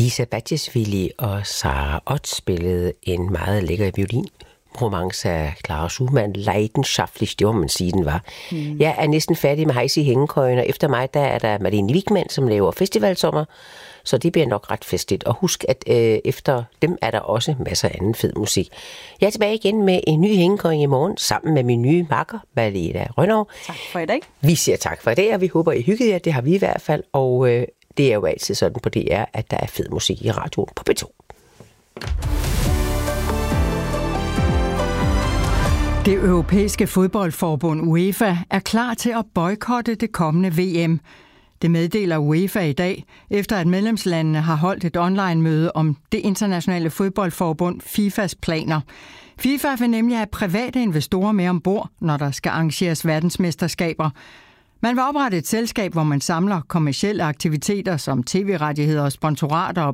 Lisa Bacchesvili og Sarah Ott spillede en meget lækker violin. Romance af Clara Schumann, leidenschaftlich, det må man sige, den var. Jeg er næsten færdig med Hejs i hængekøjen, og efter mig, der er der Marlene Wigman, som laver festivalsommer, så det bliver nok ret festligt. Og husk, at efter dem er der også masser af anden fed musik. Jeg er tilbage igen med en ny hængekøj i morgen, sammen med min nye makker, Malena Rønnow. Tak for i dag. Vi siger tak for i dag, og vi håber, I hyggede jer. Det har vi i hvert fald, og det er jo altid sådan på DR, at der er fed musik i radioen på P2. Det europæiske fodboldforbund UEFA er klar til at boykotte det kommende VM. Det meddeler UEFA i dag, efter at medlemslandene har holdt et online-møde om det internationale fodboldforbund FIFAs planer. FIFA vil nemlig have private investorer med ombord, når der skal arrangeres verdensmesterskaber. Man vil oprette et selskab, hvor man samler kommercielle aktiviteter som tv-rettigheder, sponsorater og